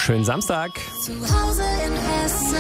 schönen Samstag. Zu Hause in Hessen.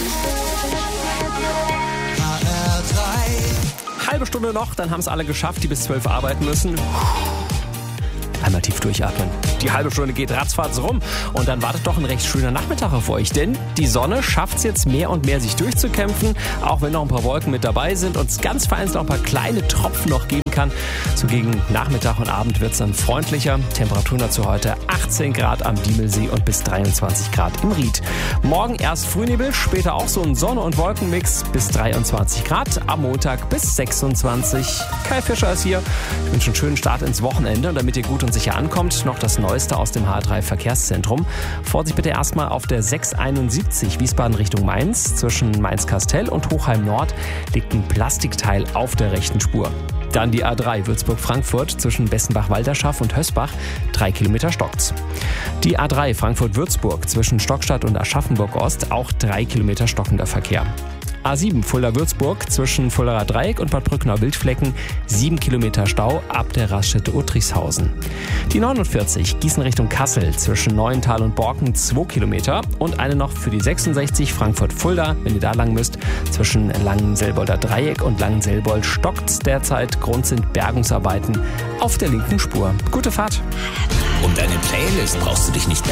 HR3. Halbe Stunde noch, dann haben es alle geschafft, die bis 12 arbeiten müssen. Einmal tief durchatmen. Die halbe Stunde geht ratzfatz rum und dann wartet doch ein recht schöner Nachmittag auf euch, denn die Sonne schafft es jetzt mehr und mehr, sich durchzukämpfen, auch wenn noch ein paar Wolken mit dabei sind und es ganz vereinzelt auch ein paar kleine Tropfen noch geben kann. So gegen Nachmittag und Abend wird es dann freundlicher. Temperaturen dazu heute 18 Grad am Diemelsee und bis 23 Grad im Ried. Morgen erst Frühnebel, später auch so ein Sonne- und Wolkenmix bis 23 Grad. Am Montag bis 26. Kai Fischer ist hier. Ich wünsche einen schönen Start ins Wochenende und damit ihr gut und sicher ankommt, noch das Neueste aus dem HR3 Verkehrszentrum. Vorsicht bitte erstmal auf der 671 Wiesbaden Richtung Mainz. Zwischen Mainz-Kastel und Hochheim Nord liegt ein Plastikteil auf der rechten Spur. Dann die A3 Würzburg-Frankfurt zwischen Bessenbach-Walderschaff und Hösbach. 3 Kilometer stockt's. Die A3 Frankfurt-Würzburg zwischen Stockstadt und Aschaffenburg-Ost. Auch 3 Kilometer stockender Verkehr. A7 Fulda-Würzburg zwischen Fuldaer Dreieck und Bad Brückner-Wildflecken 7 Kilometer Stau ab der Raststätte Uttrichshausen. Die 49 Gießen Richtung Kassel zwischen Neuental und Borken 2 Kilometer und eine noch für die 66 Frankfurt-Fulda, wenn ihr da lang müsst, zwischen Langenselbolder Dreieck und Langenselbold stockt's derzeit. Grund sind Bergungsarbeiten auf der linken Spur. Gute Fahrt! Um deine Playlist brauchst du dich nicht mehr